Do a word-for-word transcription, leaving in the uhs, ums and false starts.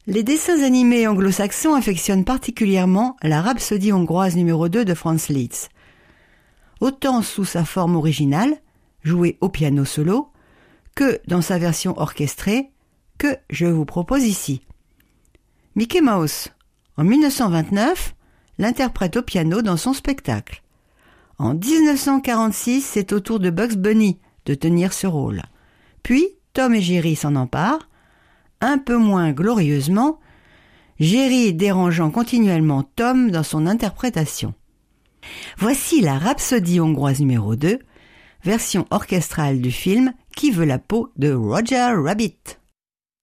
Les dessins animés anglo-saxons affectionnent particulièrement la Rhapsodie hongroise numéro deux de Franz Liszt. Autant sous sa forme originale, jouée au piano solo, que dans sa version orchestrée, que je vous propose ici. Mickey Mouse, en dix-neuf cent vingt-neuf, l'interprète au piano dans son spectacle. En dix-neuf cent quarante-six, c'est au tour de Bugs Bunny de tenir ce rôle. Puis, Tom et Jerry s'en emparent. Un peu moins glorieusement, Jerry dérangeant continuellement Tom dans son interprétation. Voici la Rhapsodie hongroise numéro deux, version orchestrale du film Qui veut la peau de Roger Rabbit.